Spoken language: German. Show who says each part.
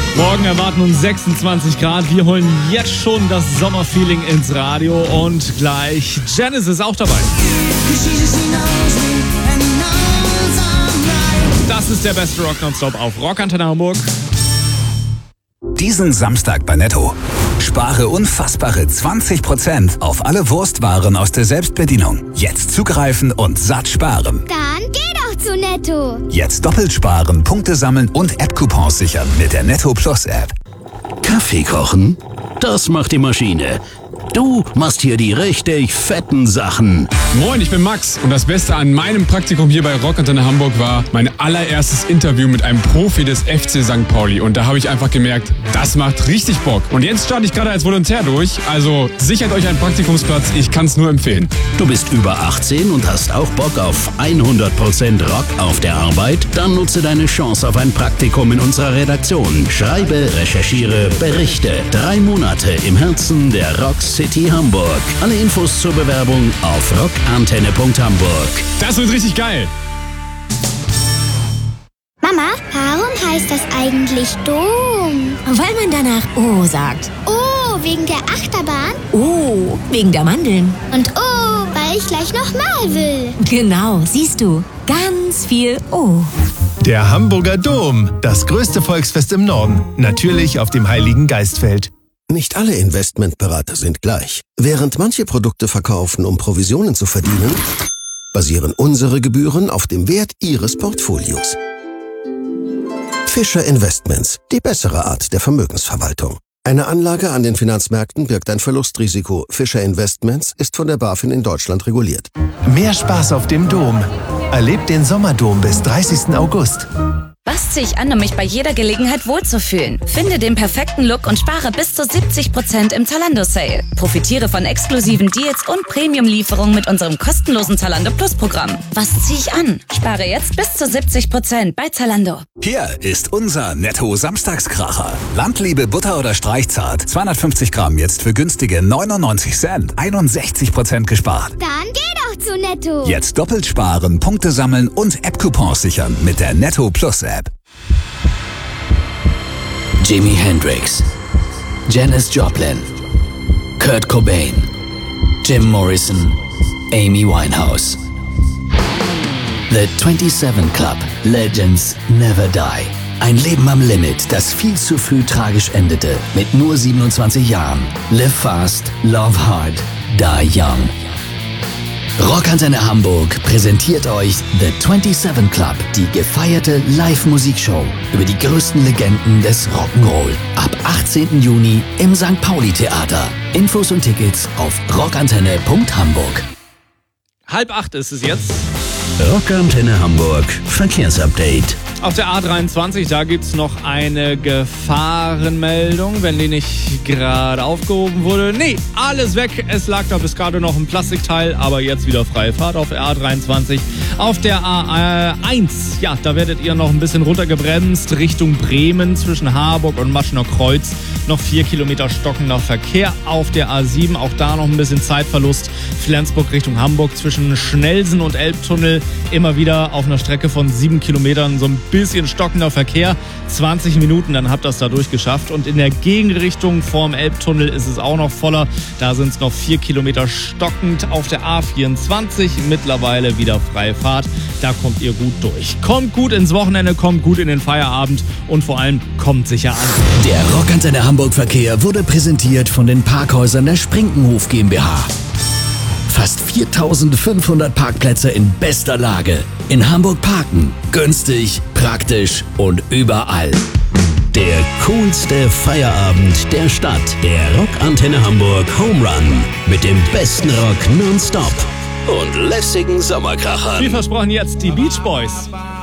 Speaker 1: Morgen erwarten uns 26 Grad. Wir holen jetzt schon das Sommerfeeling ins Radio und gleich Genesis auch dabei. Das ist der beste Rock Nonstop auf Rockantenne Hamburg.
Speaker 2: Diesen Samstag bei Netto. Spare unfassbare 20% auf alle Wurstwaren aus der Selbstbedienung. Jetzt zugreifen und satt sparen.
Speaker 3: Dann geh doch zu Netto.
Speaker 2: Jetzt doppelt sparen, Punkte sammeln und App-Coupons sichern mit der Netto Plus App.
Speaker 4: Kaffee kochen? Das macht die Maschine. Du machst hier die richtig fetten Sachen.
Speaker 5: Moin, ich bin Max und das Beste an meinem Praktikum hier bei Rockantenne Hamburg war mein allererstes Interview mit einem Profi des FC St. Pauli. Und da habe ich einfach gemerkt, das macht richtig Bock. Und jetzt starte ich gerade als Volontär durch, also sichert euch einen Praktikumsplatz, ich kann es nur empfehlen.
Speaker 4: Du bist über 18 und hast auch Bock auf 100% Rock auf der Arbeit? Dann nutze deine Chance auf ein Praktikum in unserer Redaktion. Schreibe, recherchiere, berichte. 3 Monate im Herzen der Rock City Hamburg. Alle Infos zur Bewerbung auf rockantenne.hamburg.
Speaker 5: Das wird richtig geil.
Speaker 3: Mama, warum heißt das eigentlich Dom?
Speaker 6: Weil man danach O sagt.
Speaker 3: Oh, wegen der Achterbahn?
Speaker 6: Oh, wegen der Mandeln.
Speaker 3: Und oh, weil ich gleich nochmal will.
Speaker 6: Genau, siehst du. Ganz viel O.
Speaker 7: Der Hamburger Dom, das größte Volksfest im Norden. Natürlich auf dem Heiligen Geistfeld.
Speaker 8: Nicht alle Investmentberater sind gleich. Während manche Produkte verkaufen, um Provisionen zu verdienen, basieren unsere Gebühren auf dem Wert Ihres Portfolios. Fischer Investments, die bessere Art der Vermögensverwaltung. Eine Anlage an den Finanzmärkten birgt ein Verlustrisiko. Fischer Investments ist von der BaFin in Deutschland reguliert.
Speaker 7: Mehr Spaß auf dem Dom. Erlebt den Sommerdom bis 30. August.
Speaker 9: Was ziehe ich an, um mich bei jeder Gelegenheit wohlzufühlen? Finde den perfekten Look und spare bis zu 70% im Zalando-Sale. Profitiere von exklusiven Deals und Premium-Lieferungen mit unserem kostenlosen Zalando Plus-Programm. Was ziehe ich an? Spare jetzt bis zu 70% bei Zalando.
Speaker 2: Hier ist unser Netto-Samstagskracher. Landliebe Butter oder Streichzart. 250 Gramm jetzt für günstige 99 Cent. 61% gespart.
Speaker 3: Dann geh doch zu Netto.
Speaker 2: Jetzt doppelt sparen, Punkte sammeln und App-Coupons sichern mit der Netto Plus App.
Speaker 4: Jimi Hendrix, Janis Joplin, Kurt Cobain, Jim Morrison, Amy Winehouse. The 27 Club. Legends never die. Ein Leben am Limit, das viel zu früh tragisch endete. Mit nur 27 Jahren. Live fast, love hard, die young. Rockantenne Hamburg präsentiert euch The 27 Club, die gefeierte Live-Musikshow über die größten Legenden des Rock'n'Roll. Ab 18. Juni im St. Pauli Theater. Infos und Tickets auf rockantenne.hamburg.
Speaker 1: 7:30 ist es jetzt.
Speaker 4: Rockantenne Hamburg Verkehrsupdate.
Speaker 1: Auf der A23, da gibt's noch eine Gefahrenmeldung, wenn die nicht gerade aufgehoben wurde. Nee, alles weg. Es lag da bis gerade noch ein Plastikteil, aber jetzt wieder freie Fahrt auf der A23. Auf der A1, ja, da werdet ihr noch ein bisschen runtergebremst Richtung Bremen zwischen Harburg und Maschener Kreuz. Noch 4 Kilometer stockender Verkehr auf der A7. Auch da noch ein bisschen Zeitverlust. Flensburg Richtung Hamburg zwischen Schnellsen und Elbtunnel. Immer wieder auf einer Strecke von 7 Kilometern so ein bisschen stockender Verkehr. 20 Minuten, dann habt ihr es da durchgeschafft. Und in der Gegenrichtung vorm Elbtunnel ist es auch noch voller. Da sind es noch 4 Kilometer stockend. Auf der A24 mittlerweile wieder freie Fahrt. Da kommt ihr gut durch. Kommt gut ins Wochenende, kommt gut in den Feierabend und vor allem kommt sicher an.
Speaker 4: Der Rockantenne Hamburg Verkehr wurde präsentiert von den Parkhäusern der Sprinkenhof GmbH. Fast 4.500 Parkplätze in bester Lage. In Hamburg parken. Günstig, praktisch und überall. Der coolste Feierabend der Stadt. Der Rockantenne Hamburg Home Run. Mit dem besten Rock nonstop. Und lässigen Sommerkrachern.
Speaker 1: Wie versprochen jetzt die Beach Boys.